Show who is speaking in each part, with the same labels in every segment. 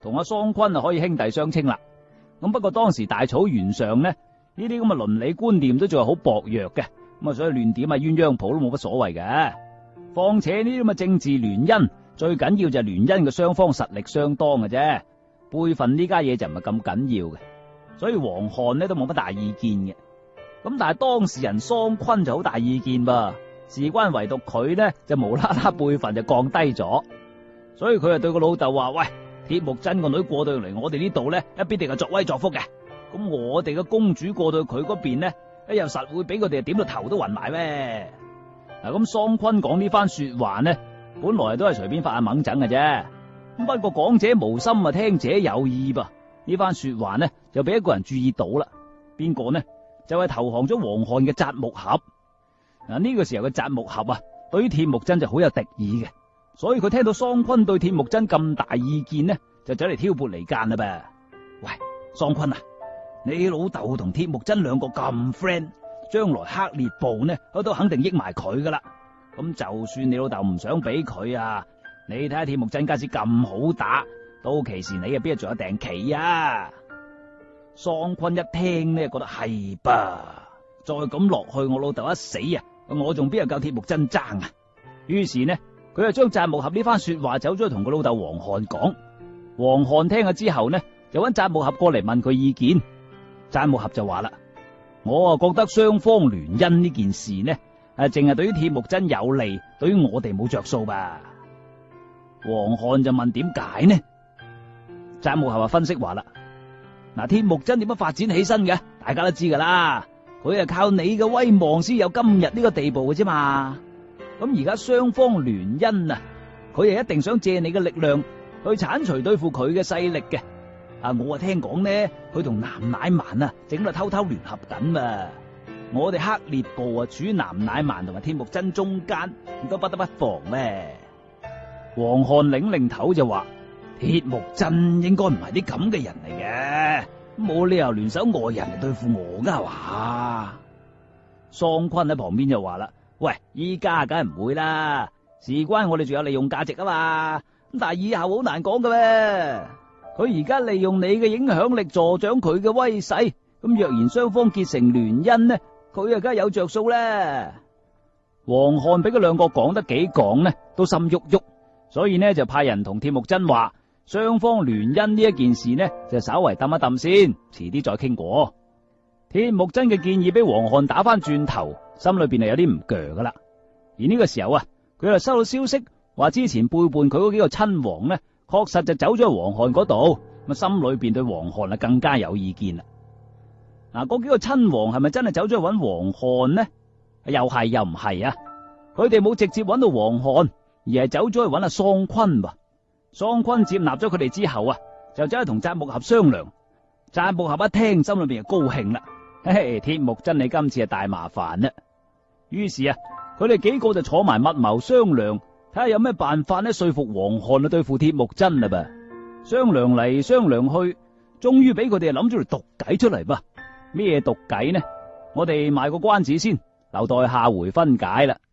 Speaker 1: 同阿桑昆可以兄弟相稱啦。咁不過當時大草原上呢啲咁嘅倫理觀念都仲係好薄弱嘅，咁所以亂點鸳鸯譜都冇乜所謂嘅。況且呢啲咁嘅政治聯姻，最緊要就係聯姻嘅雙方實力相當嘅啫，輩分呢家嘢就唔係咁緊要嘅。所以黃漢呢都冇乜大意見嘅。咁但係當事人桑昆就好大意見噃，事關唯獨佢呢就無啦啦輩分就降低咗，所以佢就對個老豆話：喂，鐵木真個女過到嚟我哋呢度呢，必定係作威作福嘅。咁我哋嘅公主過到佢嗰邊呢，又實會俾佢哋點到頭都暈埋咩？嗱，咁桑昆講呢番說話呢，本來都係隨便發下猛整嘅啫。咁不過講者無心啊，聽者有意噃。呢番說話呢，就俾一個人注意到啦。邊個呢？就係投降咗黃漢嘅札木合。嗱，呢個時候嘅札木合啊，對於鐵木真就好有敵意嘅，所以佢聽到桑昆對鐵木真咁大意見呢，就走嚟挑撥離間啦噃。喂，桑昆啊，你老豆同鐵木真兩個咁 friend， 將來黑烈部呢都肯定益埋佢噶啦。咁就算你老豆唔想俾佢啊，你睇下鐵木真家姐咁好打，到期時你啊邊仲有訂棋啊？桑昆一聽呢，覺得係吧，再咁落去我老豆一死啊，我仲邊有夠鐵木真爭啊？於是呢，佢就將札木合呢番說話走咗去同個老豆黃漢講。黃漢聽咗之後呢，就揾札木合過嚟問佢意見。札木合就話啦：我啊覺得雙方聯姻呢件事呢，淨係對於鐵木真有利，對於我哋冇着數吧。黃漢就問點解呢？札木合分析話啦：嗱，鐵木真點樣發展起身嘅，大家都知噶啦，佢係靠你嘅威望先有今日呢個地步嘅啫嘛。咁而家雙方聯姻啊，佢係一定想借你嘅力量去鏟除對付佢嘅勢力嘅。我聽講呢，佢同南乃曼啊整到偷偷聯合緊啊。我哋黑烈部啊處於南乃曼同埋鐵木真中間，都不得不防咩？黃漢擰頭就話：鐵木真應該唔係啲咁嘅人嚟嘅，冇理由聯手外人嚟對付我噶話。桑昆喺旁邊就話啦：喂，依家梗係唔會啦，事關我哋仲有利用價值啊嘛。咁但係以後好難講嘅咩？佢而家利用你嘅影響力助長佢嘅威勢，咁若然雙方結成聯姻呢，佢啊梗係有着數咧。黃漢俾佢兩個講得幾講呢，都心喐喐，所以呢就派人同鐵木真話，雙方聯姻呢一件事呢就稍為揼一揼先，遲啲再傾過。鐵木真嘅建議俾黃漢打翻轉頭，心裏邊係有啲唔鋸噶啦。而呢個時候啊，佢就收到消息，話之前背叛佢嗰幾個親王呢，確實就走咗去黃漢嗰度，咁心裏邊對黃漢啊更加有意見啦。嗱，嗰幾個親王係咪真係走咗去揾黃漢呢？又係又唔係啊？佢哋冇直接揾到黃漢，而係走咗去揾阿桑昆噃。桑昆接納咗佢哋之後啊，就走去同札木合商量。札木合一聽，心裏邊就高興啦。嘿嘿，鐵木真你今次係大麻煩啦。於是啊，佢哋幾個就坐埋密謀商量，睇下有咩辦法呢說服黃漢去對付鐵木真啦噃。商量嚟商量去，終於俾佢哋諗咗條毒計出嚟噃。咩毒計呢？我哋賣個關子先，留待下回分解啦。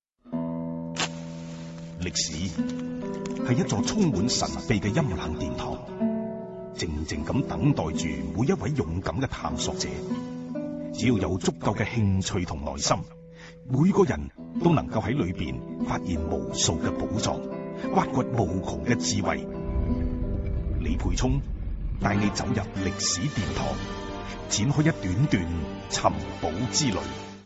Speaker 2: 歷史係一座充滿神秘嘅陰冷殿堂，靜靜咁等待住每一位勇敢嘅探索者。只要有足夠嘅興趣同耐心，每個人都能夠喺裏邊發現無數嘅寶藏，挖掘無窮嘅智慧。李培聰帶你走入歷史殿堂，展開一段段尋寶之旅。